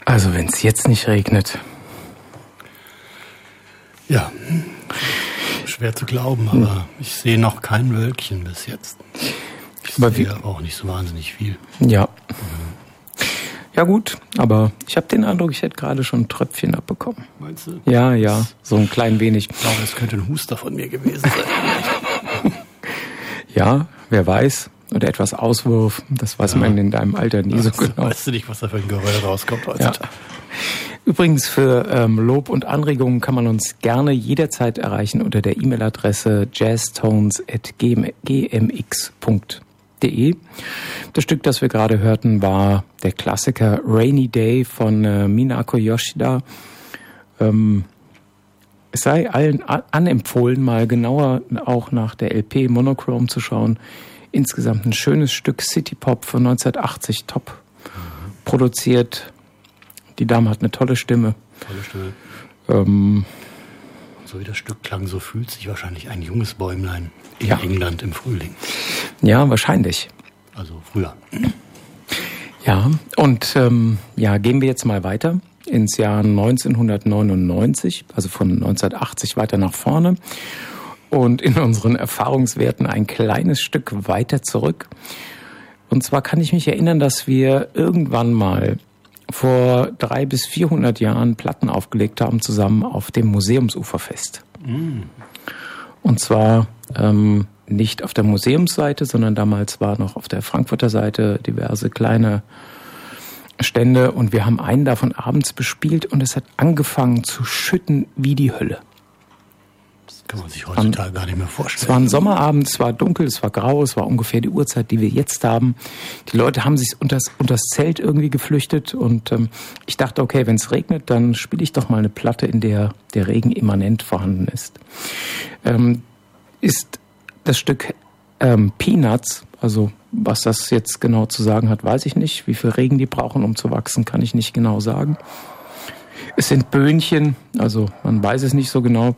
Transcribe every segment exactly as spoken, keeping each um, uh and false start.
Also wenn es jetzt nicht regnet. Ja, schwer zu glauben, aber hm. ich sehe noch kein Wölkchen bis jetzt. Ich aber sehe aber auch nicht so wahnsinnig viel. Ja. Mhm. Ja gut, aber ich habe den Eindruck, ich hätte gerade schon ein Tröpfchen abbekommen. Meinst du? Ja, ja, so ein klein wenig. Ich glaube, das könnte ein Huster von mir gewesen sein. Ja, wer weiß. Oder etwas Auswurf, das weiß ja. man in deinem Alter nie ja, so genau. Weißt du nicht, was da für ein Geröll rauskommt heutzutage. Ja. Übrigens für ähm, Lob und Anregungen kann man uns gerne jederzeit erreichen unter der E-Mail-Adresse jazztones at g m x punkt d e. Das Stück, das wir gerade hörten, war der Klassiker Rainy Day von äh, Minako Yoshida. Ähm, es sei allen anempfohlen, mal genauer auch nach der L P Monochrome zu schauen. Insgesamt ein schönes Stück City Pop von neunzehnhundertachtzig, top mhm. produziert. Die Dame hat eine tolle Stimme. Tolle Stimme. Ähm, so wie das Stück klang, so fühlt sich wahrscheinlich ein junges Bäumlein in ja. England im Frühling. Ja, wahrscheinlich. Also früher. Ja, und ähm, ja, gehen wir jetzt mal weiter ins Jahr neunzehnhundertneunundneunzig, also von neunzehnhundertachtzig weiter nach vorne. Und in unseren Erfahrungswerten ein kleines Stück weiter zurück. Und zwar kann ich mich erinnern, dass wir irgendwann mal vor drei bis vierhundert Jahren Platten aufgelegt haben, zusammen auf dem Museumsuferfest. Mm. Und zwar ähm, nicht auf der Museumsseite, sondern damals war noch auf der Frankfurter Seite diverse kleine Stände. Und wir haben einen davon abends bespielt und es hat angefangen zu schütten wie die Hölle. Kann man sich heutzutage gar nicht mehr vorstellen. Es war ein Sommerabend, es war dunkel, es war grau, es war ungefähr die Uhrzeit, die wir jetzt haben. Die Leute haben sich unters, unters Zelt irgendwie geflüchtet und ähm, ich dachte, okay, wenn es regnet, dann spiele ich doch mal eine Platte, in der der Regen immanent vorhanden ist. Ähm, ist das Stück ähm, Peanuts, also was das jetzt genau zu sagen hat, weiß ich nicht. Wie viel Regen die brauchen, um zu wachsen, kann ich nicht genau sagen. Es sind Böhnchen, also man weiß es nicht so genau.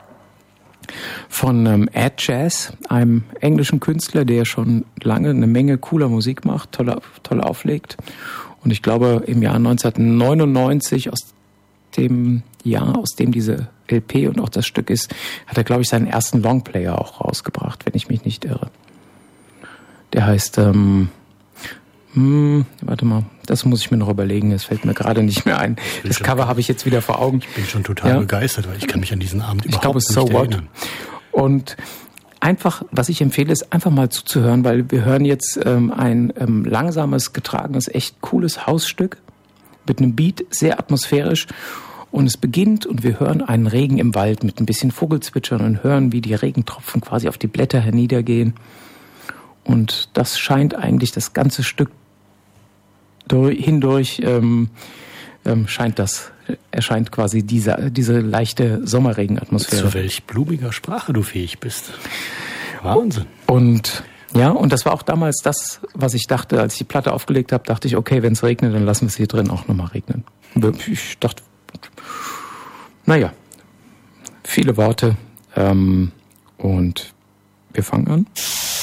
Von ähm, Ed Jazz, einem englischen Künstler, der schon lange eine Menge cooler Musik macht, toll, toll auflegt. Und ich glaube, im Jahr neunzehnhundertneunundneunzig, aus dem Jahr, aus dem diese L P und auch das Stück ist, hat er, glaube ich, seinen ersten Longplayer auch rausgebracht, wenn ich mich nicht irre. Der heißt, ähm, hm, warte mal, das muss ich mir noch überlegen, es fällt mir gerade nicht mehr ein. Das Cover habe ich jetzt wieder vor Augen. Ich bin schon total ja. begeistert, weil ich kann mich an diesen Abend überhaupt glaube, nicht so erinnern. What? Und einfach, was ich empfehle, ist einfach mal zuzuhören, weil wir hören jetzt ähm, ein ähm, langsames, getragenes, echt cooles Hausstück mit einem Beat, sehr atmosphärisch. Und es beginnt und wir hören einen Regen im Wald mit ein bisschen Vogelzwitschern und hören, wie die Regentropfen quasi auf die Blätter herniedergehen. Und das scheint eigentlich das ganze Stück durch, hindurch ähm, ähm, scheint das, erscheint quasi diese, diese leichte Sommerregenatmosphäre. Zu welch blumiger Sprache du fähig bist. Wahnsinn. Und ja, und das war auch damals das, was ich dachte, als ich die Platte aufgelegt habe, dachte ich, okay, wenn es regnet, dann lassen wir es hier drin auch nochmal regnen. Ich dachte, naja, viele Worte ähm, und wir fangen an.